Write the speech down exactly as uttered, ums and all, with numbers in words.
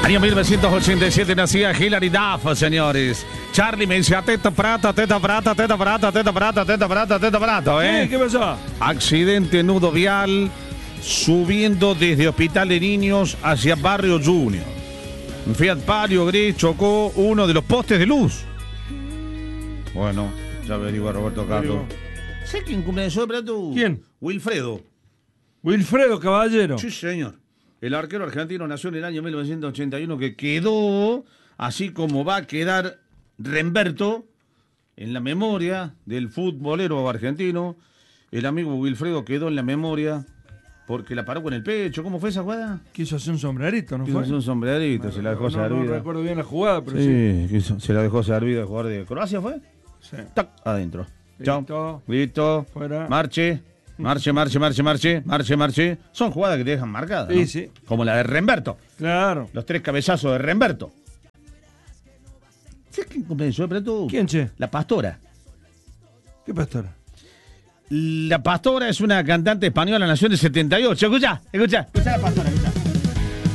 Año mil novecientos ochenta y siete nacía Hilary Duff, señores. Charlie me decía teta prata, teta prata, teta prata, teta prata, teta prata, teta prata, ¿eh? ¿Qué, ¿Qué pasó? Accidente nudo vial subiendo desde Hospital de Niños hacia Barrio Junior. Un Fiat Palio gris chocó uno de los postes de luz. Bueno, ya averigua Roberto Carlos. ¿Sé quién cumple eso, tú? ¿Quién? Wilfredo. Wilfredo Caballero. Sí, señor. El arquero argentino nació en el año mil novecientos ochenta y uno, que quedó, así como va a quedar Remberto, en la memoria del futbolero argentino. El amigo Wilfredo quedó en la memoria porque la paró con el pecho. ¿Cómo fue esa jugada? Quiso hacer un sombrerito, ¿no Quiso fue? hacer un sombrerito, No, se la dejó no, servida. No recuerdo bien la jugada, pero sí. sí. Quiso, se la dejó servida el jugador de Croacia, ¿fue? Sí. Tac, adentro. Listo. Chao. Listo. Fuera. Marche. Marche, marche, marche, marche, marche, marche. Son jugadas que te dejan marcadas, ¿no? Sí, sí. Como la de Remberto. Claro. Los tres cabezazos de Remberto. ¿Sabes quién cumple eso, tú? ¿Quién, che? La Pastora. ¿Qué pastora? La Pastora es una cantante española, nació en el setenta y ocho. Escucha, escucha. Escucha la Pastora, escucha.